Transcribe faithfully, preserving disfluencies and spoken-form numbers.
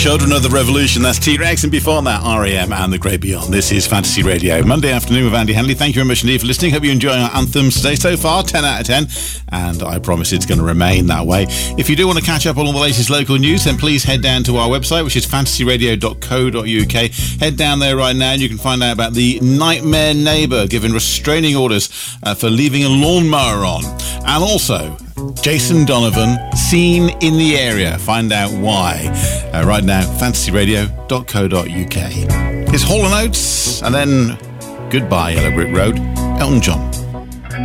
Children of the Revolution, that's T-Rex, and before that, R E M and The Great Beyond. This is Fantasy Radio, Monday afternoon with Andy Hanley. Thank you very much indeed for listening. Hope you're enjoying our anthems today. So far, ten out of ten, and I promise it's going to remain that way. If you do want to catch up on all the latest local news, then please head down to our website, which is fantasy radio dot co dot uk. Head down there right now and you can find out about the nightmare neighbour given restraining orders uh, for leaving a lawnmower on. And also, Jason Donovan, seen in the area. Find out why. Uh, right now, fantasy radio dot co dot uk. Here's Hall and Oates, and then goodbye, Yellow Brick Road, Elton John.